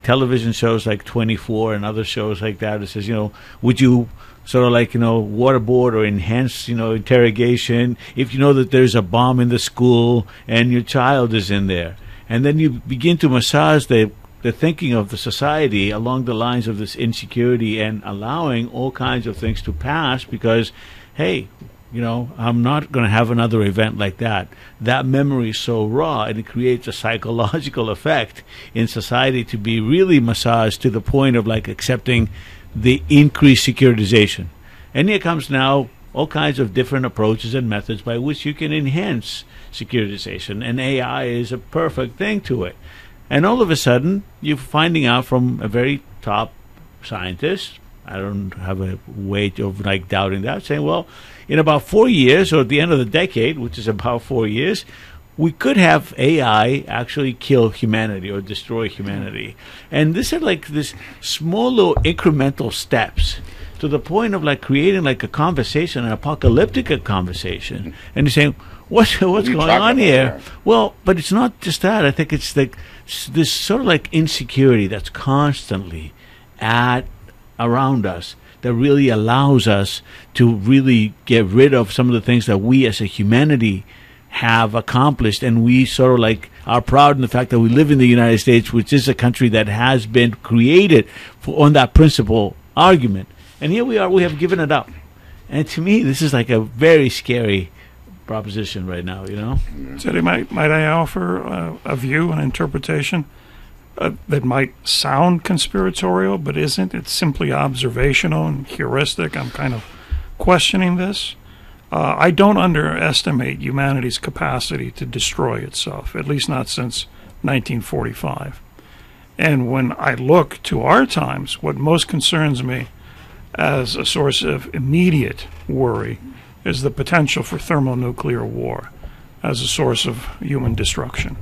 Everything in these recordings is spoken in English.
television shows like 24 and other shows like that. It says, would you sort of like, waterboard or enhance, interrogation if you know that there's a bomb in the school and your child is in there? And then you begin to massage the thinking of the society along the lines of this insecurity and allowing all kinds of things to pass because, hey, I'm not going to have another event like that. That memory is so raw, and it creates a psychological effect in society to be really massaged to the point of like accepting the increased securitization. And here comes now all kinds of different approaches and methods by which you can enhance securitization, and AI is a perfect thing to it. And all of a sudden, you're finding out from a very top scientist, I don't have a way of like doubting that, saying, well, in about 4 years, or at the end of the decade, which is about 4 years, we could have AI actually kill humanity or destroy humanity. And this is like this small little incremental steps to the point of like creating like a conversation, an apocalyptic conversation. And you're saying, what's going on here? Well, but it's not just that. I think it's like this sort of like insecurity that's constantly around us that really allows us to really get rid of some of the things that we as a humanity have accomplished, and we sort of like are proud in the fact that we live in the United States, which is a country that has been created on that principle argument. And here we are, we have given it up. And to me, this is like a very scary proposition right now, Teddy, might I offer a view, an interpretation that might sound conspiratorial, but isn't? It's simply observational and heuristic. I'm kind of questioning this. I don't underestimate humanity's capacity to destroy itself, at least not since 1945. And when I look to our times, what most concerns me as a source of immediate worry is the potential for thermonuclear war as a source of human destruction.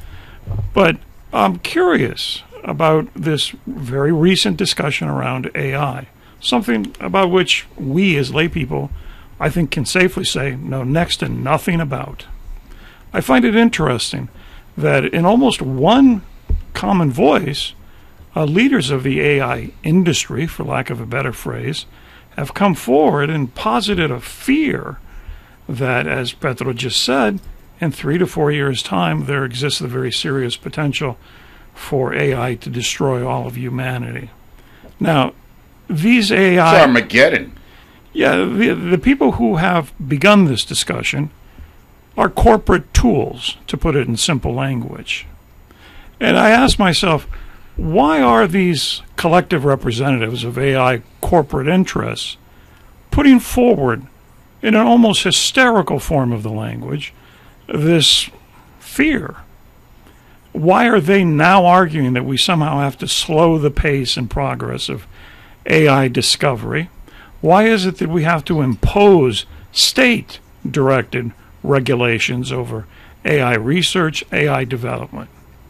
But I'm curious about this very recent discussion around AI, something about which we as laypeople, I think, can safely say know next to nothing about. I find it interesting that in almost one common voice, leaders of the AI industry, for lack of a better phrase, have come forward and posited a fear that, as Petro just said, in 3 to 4 years' time, there exists a very serious potential for AI to destroy all of humanity. Now, these AI... It's Armageddon. Yeah, the people who have begun this discussion are corporate tools, to put it in simple language. And I ask myself, why are these collective representatives of AI corporate interests putting forward, in an almost hysterical form of the language, this fear? Why are they now arguing that we somehow have to slow the pace and progress of AI discovery? Why is it that we have to impose state-directed regulations over AI research, AI development?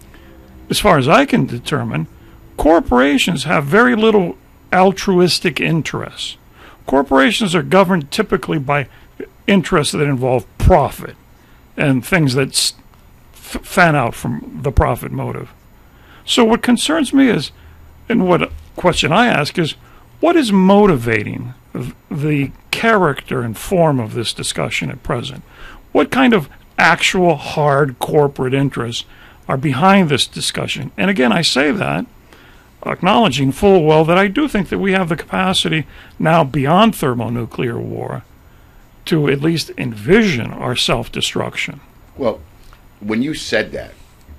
As far as I can determine, corporations have very little altruistic interests. Corporations are governed typically by interests that involve profit and things that fan out from the profit motive. So what concerns me is, and what question I ask is, what is motivating the character and form of this discussion at present? What kind of actual hard corporate interests are behind this discussion? And again, I say that acknowledging full well that I do think that we have the capacity now beyond thermonuclear war to at least envision our self-destruction. Well, when you said that,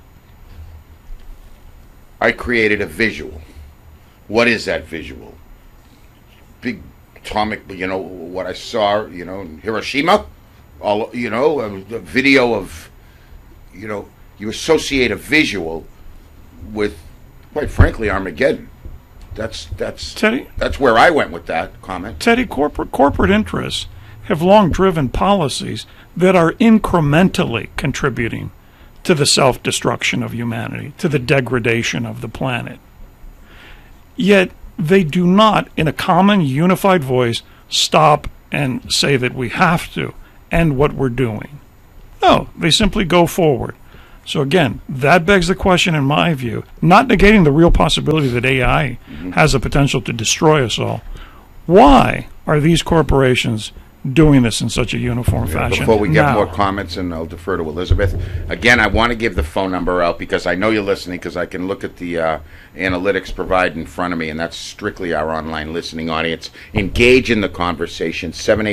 I created a visual. What is that visual? Big atomic, what I saw, in Hiroshima, a video of, you associate a visual with, quite frankly, Armageddon. That's Teddy, that's where I went with that comment. Teddy, corporate interests have long driven policies that are incrementally contributing to the self-destruction of humanity, to the degradation of the planet. Yet they do not, in a common, unified voice, stop and say that we have to end what we're doing. No, they simply go forward. So again, that begs the question, in my view, not negating the real possibility that AI has the potential to destroy us all. Why are these corporations doing this in such a uniform fashion? Before we get now? more comments, and I'll defer to Elizabeth. Again, I want to give the phone number out because I know you're listening, because I can look at the analytics provided in front of me, and that's strictly our online listening audience. Engage in the conversation,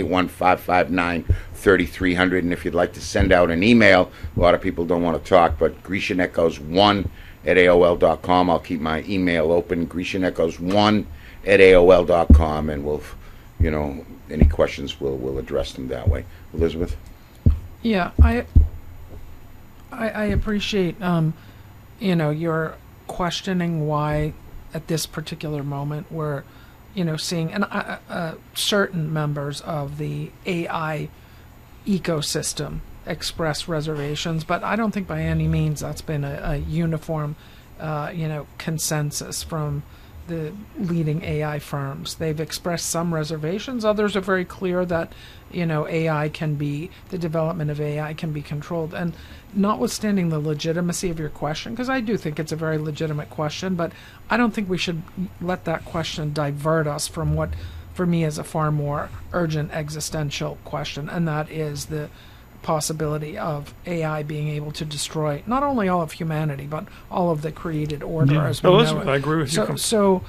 781-559-3300. And if you'd like to send out an email, a lot of people don't want to talk, but GrecianEchoes1@AOL.com. I'll keep my email open, GrecianEchoes1@AOL.com, and we'll, any questions, we'll address them that way. Elizabeth? Yeah, I appreciate your questioning why at this particular moment we're seeing certain members of the AI ecosystem express reservations, but I don't think by any means that's been a uniform consensus from the leading AI firms. They've expressed some reservations. Others are very clear that, the development of AI can be controlled. And notwithstanding the legitimacy of your question, because I do think it's a very legitimate question, but I don't think we should let that question divert us from what, for me, is a far more urgent existential question, and that is the possibility of AI being able to destroy not only all of humanity but all of the created order as we know it. I agree with you. So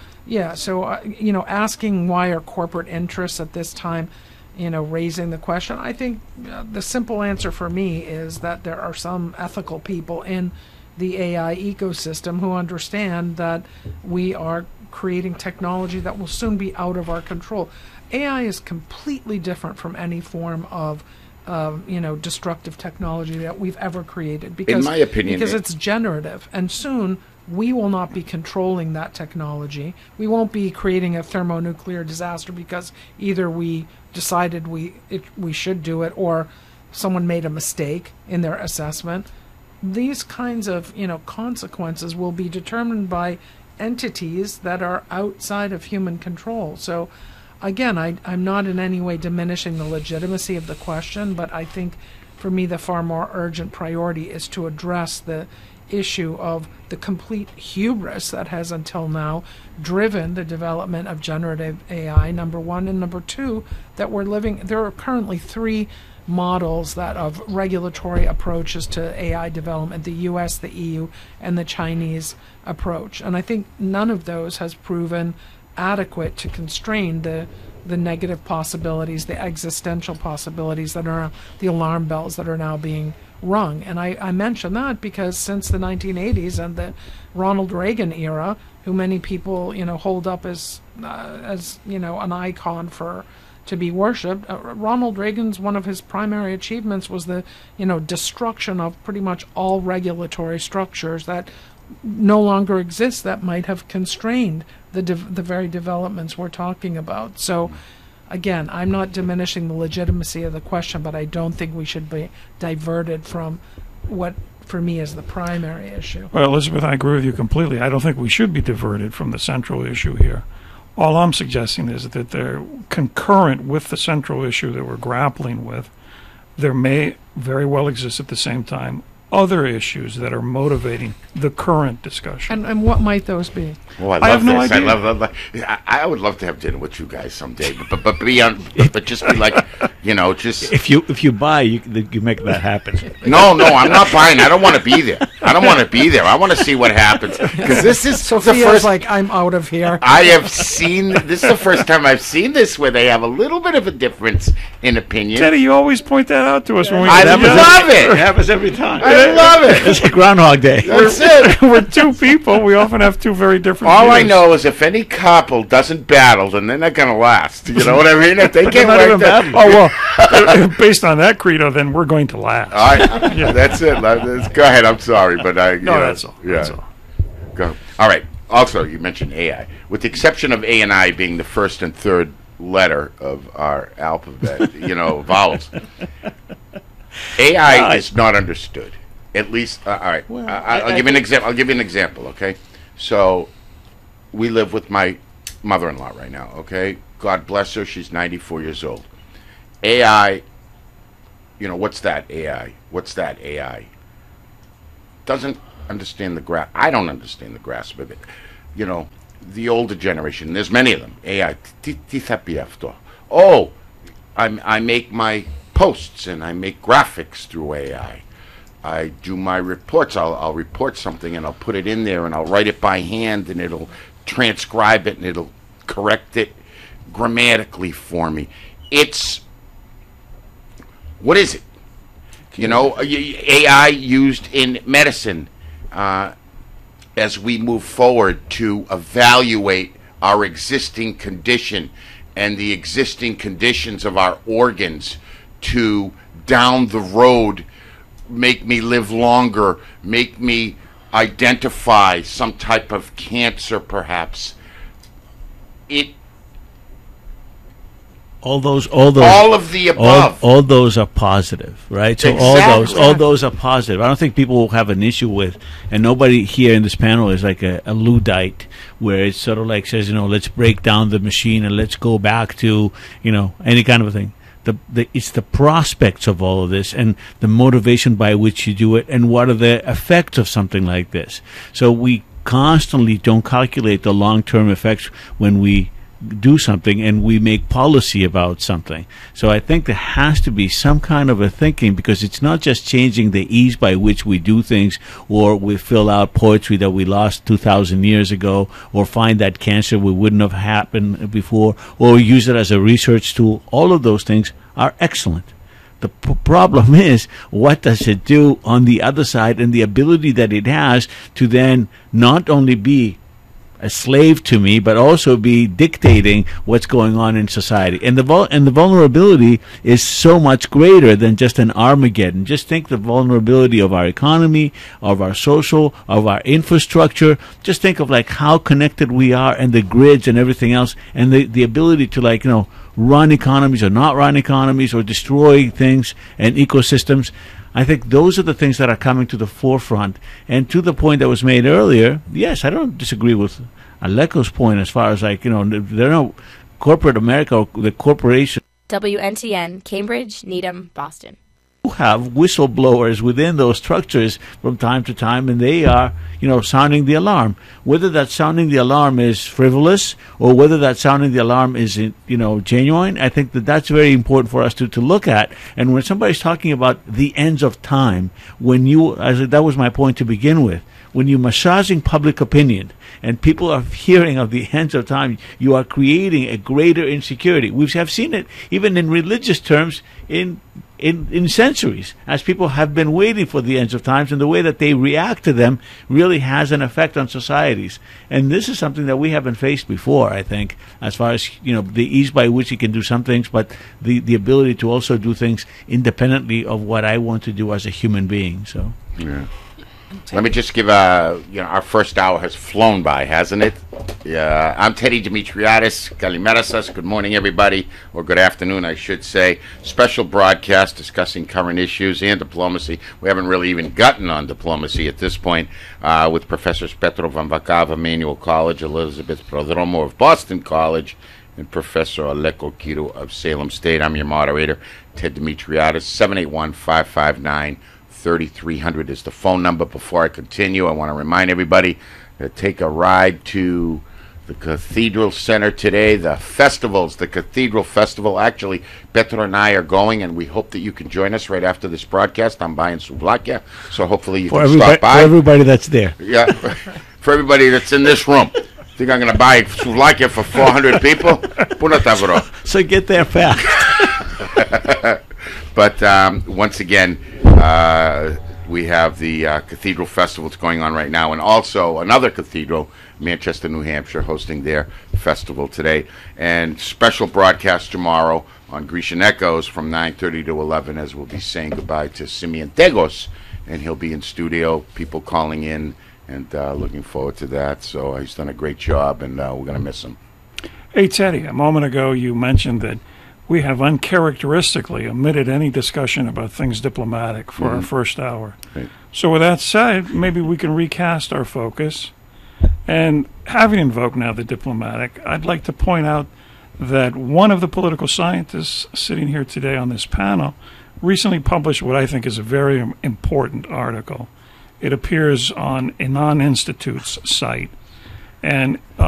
asking why are corporate interests at this time, raising the question, I think the simple answer for me is that there are some ethical people in the AI ecosystem who understand that we are creating technology that will soon be out of our control. AI is completely different from any form of destructive technology that we've ever created, because, in my opinion, because it's generative, and soon we will not be controlling that technology. We won't be creating a thermonuclear disaster because either we decided we should do it or someone made a mistake in their assessment. These kinds of consequences will be determined by entities that are outside of human control. So again, I'm not in any way diminishing the legitimacy of the question, but I think for me the far more urgent priority is to address the issue of the complete hubris that has until now driven the development of generative AI, number one, and number two, that there are currently three models that of regulatory approaches to AI development: the US, the EU, and the Chinese approach. And I think none of those has proven adequate to constrain the negative possibilities, the existential possibilities that are the alarm bells that are now being rung. And I mention that because since the 1980s and the Ronald Reagan era, who many people hold up as an icon to be worshipped, Ronald Reagan's one of his primary achievements was the destruction of pretty much all regulatory structures that no longer exist that might have constrained the very developments we're talking about. So again, I'm not diminishing the legitimacy of the question, but I don't think we should be diverted from what for me is the primary issue. Well, Elizabeth, I agree with you completely. I don't think we should be diverted from the central issue here. All I'm suggesting is that they're concurrent with the central issue that we're grappling with. There may very well exist at the same time other issues that are motivating the current discussion. And what might those be? Oh, I have no idea. I would love to have dinner with you guys someday, but just be like, just If you buy, you make that happen. no, I'm not buying. I don't want to be there. I want to see what happens, because this is the Sophia's first. like, I'm out of here. I have seen this is the first time I've seen this where they have a little bit of a difference in opinion. Teddy, you always point that out to us when we I get love It it. happens every time. I love it. It's like Groundhog Day. That's it. We're two people. We often have two very different All I views. know is if any couple doesn't battle, then they're not going to last. You know what I mean? If they can't not work even that. battling. Oh, well, based on that credo, then we're going to last. All right, that's it. Go ahead. I'm sorry, but That's all. Yeah. That's all. Go. All right. Also, you mentioned AI. With the exception of A and I being the first and third letter of our alphabet, vowels, AI is not understood. At least, all right. Well, I'll give you an example. I'll give you an example. Okay. So, we live with my mother-in-law right now. Okay. God bless her. She's 94 years old. AI. What's that AI? What's that AI? doesn't understand the grasp. I don't understand the grasp of it. You know, the older generation, there's many of them. AI, oh, I make my posts and I make graphics through AI. I do my reports. I'll report something and I'll put it in there and I'll write it by hand and it'll transcribe it and it'll correct it grammatically for me. What is it? You know, AI used in medicine as we move forward to evaluate our existing condition and the existing conditions of our organs to down the road make me live longer, make me identify some type of cancer perhaps. All of the above. All those are positive, right? So Exactly. all those are positive. I don't think people will have an issue with, and nobody here in this panel is like a Luddite, where it's sort of like says, you know, let's break down the machine and let's go back to, you know, any kind of a thing. It's the prospects of all of this and the motivation by which you do it and what are the effects of something like this. So we constantly don't calculate the long-term effects when we do something and we make policy about something. So I think there has to be some kind of a thinking, because it's not just changing the ease by which we do things, or we fill out poetry that we lost 2,000 years ago, or find that cancer we wouldn't have happened before, or use it as a research tool. All of those things are excellent. The problem is, what does it do on the other side, and the ability that it has to then not only be a slave to me, but also be dictating what's going on in society. And the vulnerability is so much greater than just an Armageddon. Just think the vulnerability of our economy, of our social, of our infrastructure. Just think of like how connected we are, and the grids and everything else, and the ability to, like, you know, run economies or not run economies, or destroy things and ecosystems. I think those are the things that are coming to the forefront. And to the point that was made earlier, yes, I don't disagree with Aleko's point as far as, like, you know, there are no corporate America, or the corporation. WNTN, Cambridge, Needham, Boston. Have whistleblowers within those structures from time to time, and they are, you know, sounding the alarm. Whether that sounding the alarm is frivolous or whether that sounding the alarm is, you know, genuine, I think that that's very important for us to look at. And when somebody's talking about the ends of time, that was my point to begin with, when you're massaging public opinion and people are hearing of the ends of time, you are creating a greater insecurity. We have seen it even in religious terms in centuries, as people have been waiting for the ends of times, and the way that they react to them really has an effect on societies. And this is something that we haven't faced before, I think, as far as, you know, the ease by which you can do some things, but the ability to also do things independently of what I want to do as a human being. So, yeah. Let me just give our first hour has flown by, hasn't it? Yeah, I'm Teddy Dimitriadis. Kalimerasas. Good morning, everybody, or good afternoon, I should say. Special broadcast discussing current issues and diplomacy. We haven't really even gotten on diplomacy at this point, with Professors Petro Vanvaka of Emmanuel College, Elizabeth Prodromo of Boston College, and Professor Aleko Kiru of Salem State. I'm your moderator, Ted Dimitriadis. 781-559-3300 is the phone number. Before I continue, I want to remind everybody to take a ride to the Cathedral Center today. The Cathedral Festival. Actually, Petro and I are going, and we hope that you can join us right after this broadcast. I'm buying souvlakia, so hopefully you can stop by. For everybody that's there. Yeah, for everybody that's in this room. Think I'm going to buy souvlakia for 400 people? Punatavro. So get there fast. But once again, we have the Cathedral Festival that's going on right now, and also another cathedral, Manchester, New Hampshire, hosting their festival today. And special broadcast tomorrow on Grecian Echoes from 9:30 to 11, as we'll be saying goodbye to Simeon Tegos, and he'll be in studio, people calling in, and looking forward to that. So he's done a great job, and we're going to miss him. Hey, Teddy, a moment ago you mentioned that we have uncharacteristically omitted any discussion about things diplomatic for our first hour. Right. So with that said, maybe we can recast our focus. And having invoked now the diplomatic, I'd like to point out that one of the political scientists sitting here today on this panel recently published what I think is a very important article. It appears on Anand Institute's site. And